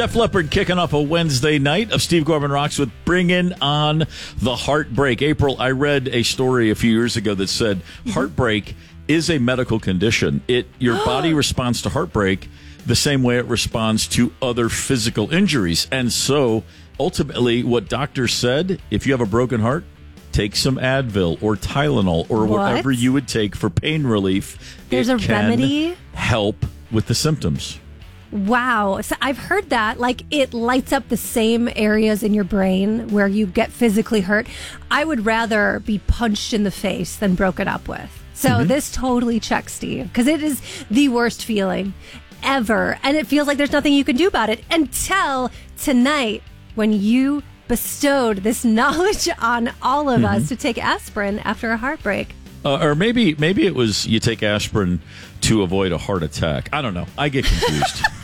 Def Leppard kicking off a Wednesday night of Steve Gorman Rocks with Bringing on the Heartbreak. April, I read a story a few years ago that said heartbreak is a medical condition. Your body responds to heartbreak the same way it responds to other physical injuries. And so, ultimately, what doctors said, if you have a broken heart, take some Advil or Tylenol or whatever you would take for pain relief. There's a remedy? Help with the symptoms. Wow. So I've heard that, like, it lights up the same areas in your brain where you get physically hurt. I would rather be punched in the face than broken up with. So this totally checks, Steve, because it is the worst feeling ever. And it feels like there's nothing you can do about it until tonight when you bestowed this knowledge on all of us to take aspirin after a heartbreak. Or maybe it was you take aspirin to avoid a heart attack. I don't know. I get confused.